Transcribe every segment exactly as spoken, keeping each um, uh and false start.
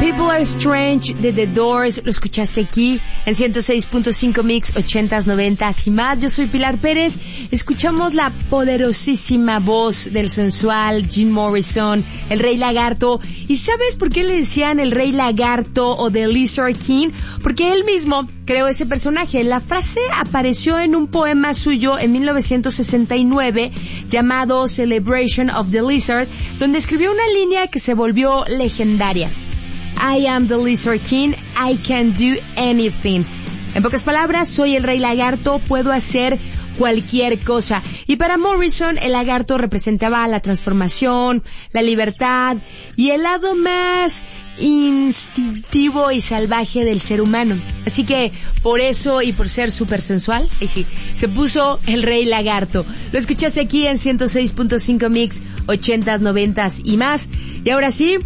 People Are Strange de The Doors, lo escuchaste aquí en ciento seis punto cinco Mix, ochentas, noventas y más. Yo soy Pilar Pérez. Escuchamos la poderosísima voz del sensual Jim Morrison, el Rey Lagarto. ¿Y sabes por qué le decían el Rey Lagarto o The Lizard King? Porque él mismo creó ese personaje. La frase apareció en un poema suyo en mil novecientos sesenta y nueve llamado Celebration of the Lizard, donde escribió una línea que se volvió legendaria. I am the Lizard King, I can do anything. En pocas palabras, soy el Rey Lagarto, puedo hacer cualquier cosa. Y para Morrison, el lagarto representaba la transformación, la libertad y el lado más instintivo y salvaje del ser humano. Así que por eso y por ser súper sensual, y sí, se puso el Rey Lagarto. Lo escuchaste aquí en ciento seis punto cinco Mix, ochentas, noventas y más. Y ahora sí,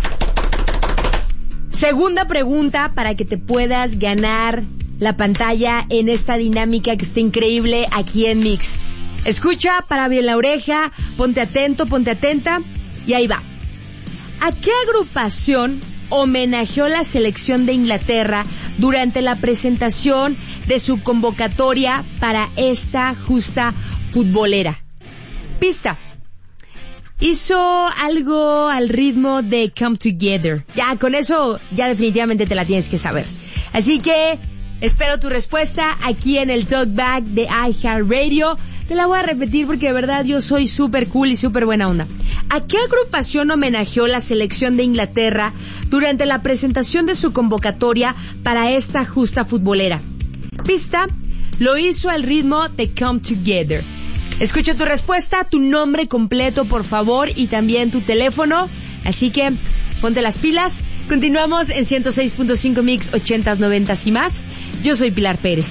segunda pregunta para que te puedas ganar la pantalla en esta dinámica que está increíble aquí en Mix. Escucha, para bien la oreja, ponte atento, ponte atenta, y ahí va. ¿A qué agrupación homenajeó la selección de Inglaterra durante la presentación de su convocatoria para esta justa futbolera? Pista. Hizo algo al ritmo de Come Together. Ya, con eso ya definitivamente te la tienes que saber. Así que espero tu respuesta aquí en el Talkback de iHeartRadio. Te la voy a repetir porque de verdad yo soy súper cool y súper buena onda. ¿A qué agrupación homenajeó la selección de Inglaterra durante la presentación de su convocatoria para esta justa futbolera? Pista. Lo hizo al ritmo de Come Together. Escucha tu respuesta, tu nombre completo, por favor, y también tu teléfono. Así que ponte las pilas. Continuamos en ciento seis punto cinco Mix, ochentas, noventas y más. Yo soy Pilar Pérez.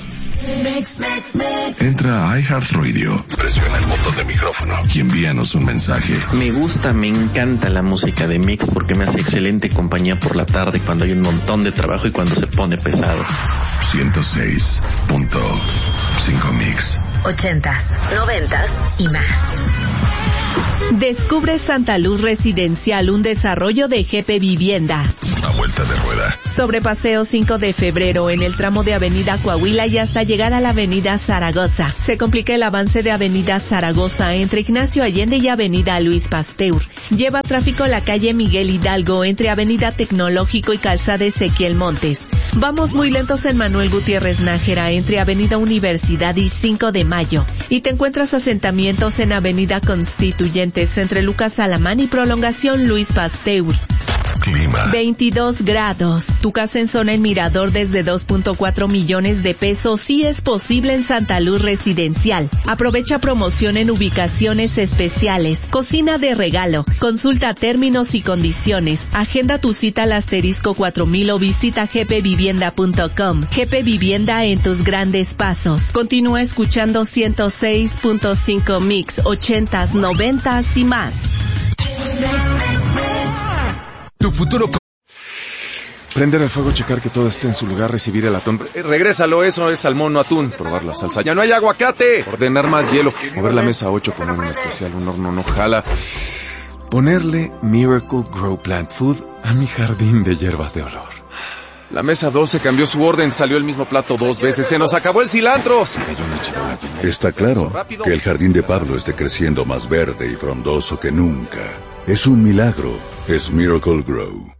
Entra a iHeartRadio, presiona el botón de micrófono y envíanos un mensaje. Me gusta, me encanta la música de Mix porque me hace excelente compañía por la tarde cuando hay un montón de trabajo y cuando se pone pesado. ciento seis punto cinco Mix. Ochentas, noventas y más. Descubre Santa Luz Residencial, un desarrollo de G P Vivienda. Una vuelta de rueda. Sobre Paseo cinco de febrero, en el tramo de Avenida Coahuila y hasta llegar a la Avenida Zaragoza. Se complica el avance de Avenida Zaragoza entre Ignacio Allende y Avenida Luis Pasteur. Lleva tráfico la calle Miguel Hidalgo entre Avenida Tecnológico y Calzada Ezequiel Montes. Vamos muy lentos en Manuel Gutiérrez Nájera entre Avenida Universidad y cinco de mayo. Y te encuentras asentamientos en Avenida Constituyentes entre Lucas Alamán y Prolongación Luis Pasteur. Clima. veintidós grados. Tu casa en zona El Mirador desde dos punto cuatro millones de pesos sí es posible en Santa Luz Residencial. Aprovecha promoción en ubicaciones especiales. Cocina de regalo. Consulta términos y condiciones. Agenda tu cita al asterisco cuatro mil o visita g p vivienda punto com. G P Vivienda en tus grandes pasos. Continúa escuchando ciento seis punto cinco Mix, ochentas, noventas y más. Tu futuro. Prender el fuego, checar que todo esté en su lugar, recibir el atún. Eh, regrésalo, eso es salmón, no atún. Probar la salsa. Ya no hay aguacate. Ordenar más hielo. Mover la mesa ocho con un especial. Un horno no jala. Ponerle Miracle Grow Plant Food a mi jardín de hierbas de olor. La mesa doce cambió su orden, salió el mismo plato dos veces. Se nos acabó el cilantro. Se cayó una charola. Está claro que el jardín de Pablo esté creciendo más verde y frondoso que nunca. Es un milagro. Es Miracle Grow.